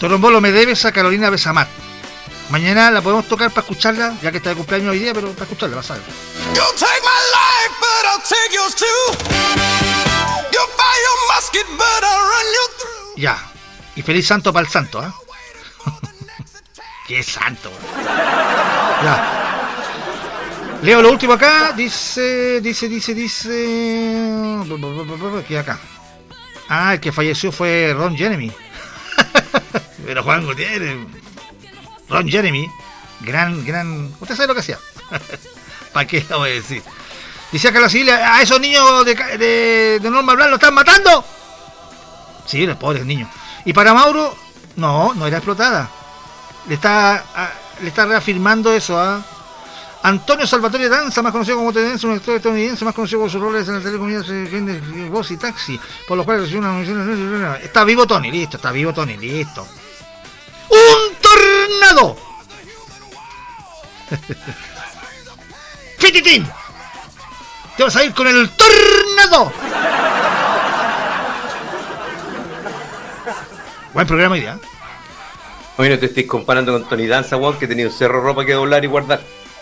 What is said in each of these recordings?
Torombolo, me debes a Carolina Besamat. Mañana la podemos tocar para escucharla, ya que está de cumpleaños hoy día, pero para escucharla, vas a ver. Ya. Y feliz santo para el santo, ¿ah? ¿Qué santo? Ya. Leo lo último acá. Dice. ¿Qué acá? Ah, el que falleció fue Ron Jeremy. Pero Juan Gutiérrez. Ron Jeremy. Gran. Usted sabe lo que hacía. ¿Para qué lo voy a decir? Dice acá la civil, a esos niños de Norma Blanc lo están matando. Sí, los pobres niños. Y para Mauro, no era explotada. Le está reafirmando eso, ¿ah? Antonio Salvatore Danza, más conocido como Tendenza, un actor estadounidense, más conocido por sus roles en la telecomunicación Voz y Taxi, por los cuales recibió una nominación. Está vivo Tony, listo. ¡Un tornado! ¡Fititín! ¡Te vas a ir con el tornado! Buen programa hoy día. Hoy no te estoy comparando con Tony Danza, weón, que tenía un cerro de ropa que doblar y guardar.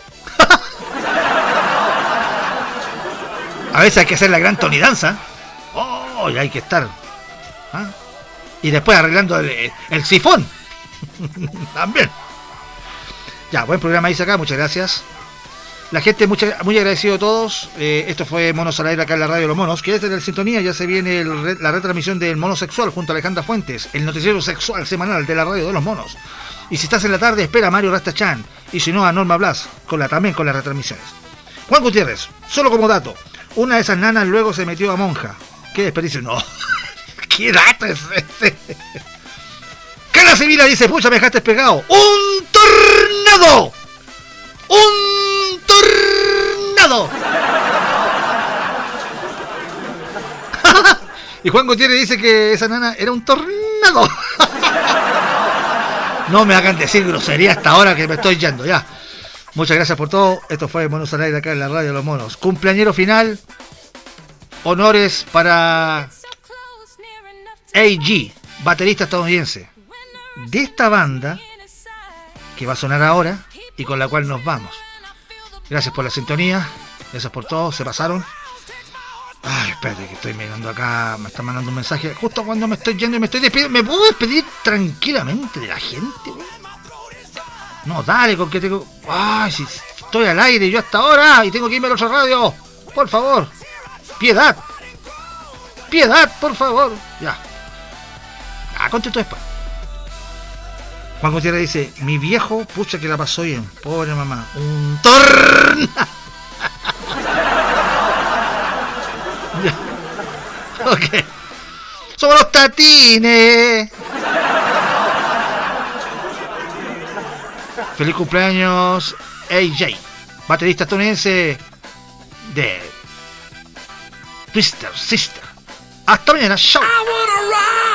A veces hay que hacer la gran Tony Danza. Oh, y hay que estar. ¿Ah? Y después arreglando el sifón. También. Ya, buen programa dice acá, muchas gracias. La gente, muy agradecido a todos. Esto fue Monos al Aire acá en la Radio Los Monos. Quédate en la sintonía, ya se viene la retransmisión del Mono Sexual junto a Alejandra Fuentes, el noticiero sexual semanal de la Radio de Los Monos. Y si estás en la tarde, espera a Mario Rastachan. Y si no, a Norma Blas, también con las retransmisiones. Juan Gutiérrez, solo como dato, una de esas nanas luego se metió a monja. ¿Qué desperdicio? No. ¿Qué dato es este? Carla Sevilla dice, pucha, me dejaste pegado. ¡Un tornado! ¡Un tornado! Y Juan Gutiérrez dice que esa nana era un tornado. No me hagan decir grosería hasta ahora que me estoy yendo, ya. Muchas gracias por todo. Esto fue Monos al Aire acá en la Radio de Los Monos. Cumpleañero final. Honores para A.G., baterista estadounidense de esta banda que va a sonar ahora y con la cual nos vamos. Gracias por la sintonía. Gracias por todo. Se pasaron. Ay, espérate que estoy mirando acá. Me están mandando un mensaje justo cuando me estoy yendo y me estoy despidiendo. ¿Me puedo despedir tranquilamente de la gente? No, dale, con que tengo... Ay, si estoy al aire yo hasta ahora y tengo que irme a la otra radio. Por favor. Piedad, por favor. Ya. Contesto después. Juan Gutiérrez dice, mi viejo, pucha que la pasó bien. Pobre mamá. Un tornado. Ok. Somos los Tatines. Feliz cumpleaños, AJ, baterista estadounidense de Twister Sister. Hasta mañana, chao.